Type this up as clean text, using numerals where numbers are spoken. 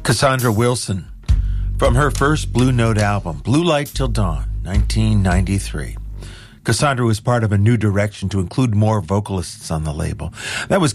Cassandra Wilson from her first Blue Note album, Blue Light Till Dawn, 1993. Cassandra was part of a new direction to include more vocalists on the label. That was